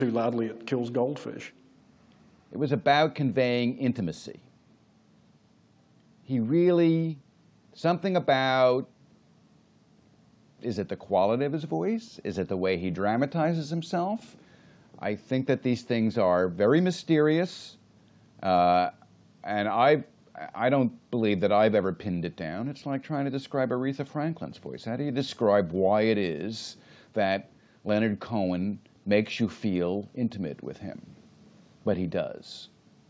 Too loudly, it kills goldfish. It was about conveying intimacy. He really, something about, is it the quality of his voice? Is it the way he dramatizes himself? I think that these things are very mysterious, and I don't believe that I've ever pinned it down. It's like trying to describe Aretha Franklin's voice. How do you describe why it is that Leonard Cohen makes you feel intimate with him? But he does.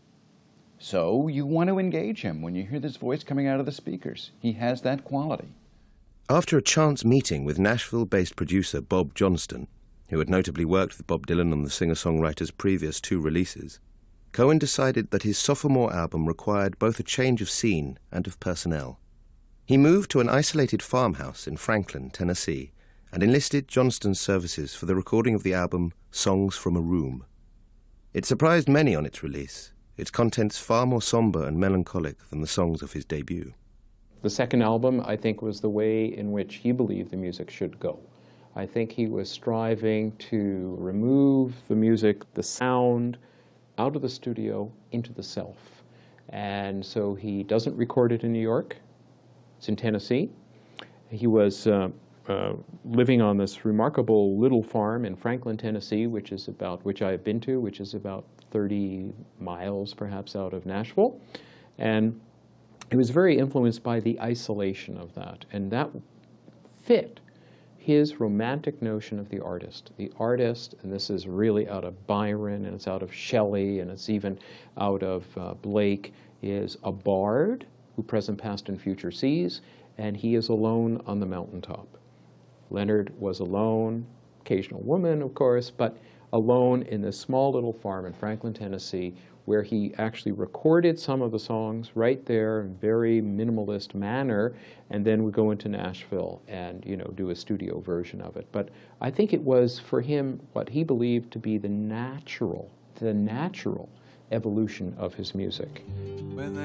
So you want to engage him when you hear this voice coming out of the speakers. He has that quality. After a chance meeting with Nashville-based producer Bob Johnston, who had notably worked with Bob Dylan on the singer-songwriter's previous 2 releases, Cohen decided that his sophomore album required both a change of scene and of personnel. He moved to an isolated farmhouse in Franklin, Tennessee, and enlisted Johnston's services for the recording of the album Songs from a Room. It surprised many on its release, its contents far more somber and melancholic than the songs of his debut. The second album, I think, was the way in which he believed the music should go. I think he was striving to remove the music, the sound, out of the studio into the self. And so he doesn't record it in New York. It's in Tennessee. He was living on this remarkable little farm in Franklin, Tennessee, which I have been to, which is about 30 miles perhaps out of Nashville. And he was very influenced by the isolation of that. And that fit his romantic notion of the artist. The artist, and this is really out of Byron, and it's out of Shelley, and it's even out of Blake, is a bard who present, past, and future sees, and he is alone on the mountaintop. Leonard was alone, occasional woman, of course, but alone in this small little farm in Franklin, Tennessee, where he actually recorded some of the songs right there in very minimalist manner, and then would go into Nashville and, you know, do a studio version of it. But I think it was for him what he believed to be the natural evolution of his music.